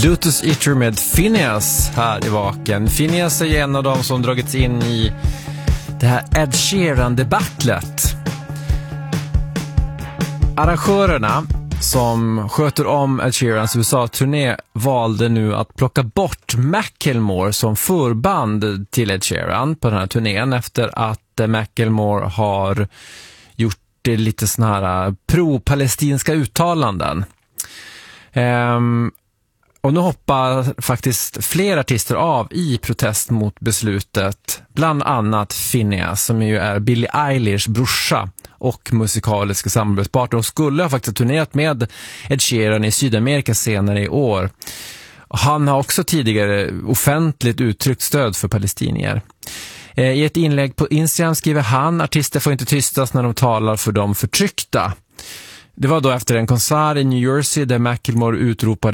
Dutus Eater med Phineas här i Vaken. Phineas är en av dem som dragits in i det här Ed Sheeran-debattlet. Arrangörerna som sköter om Ed Sheerans USA-turné valde nu att plocka bort Macklemore som förband till Ed Sheeran på den här turnén efter att Macklemore har gjort lite såna här pro-palestinska uttalanden. Och nu hoppar faktiskt fler artister av i protest mot beslutet. Bland annat Phineas som ju är Billie Eilish brorsa och musikaliska samarbetspartner och skulle ha faktiskt turnerat med Ed Sheeran i Sydamerika senare i år. Han har också tidigare offentligt uttryckt stöd för palestinier. I ett inlägg på Instagram skriver han: artister får inte tystas när de talar för de förtryckta. Det var då efter en konsert i New Jersey där Macklemore utropade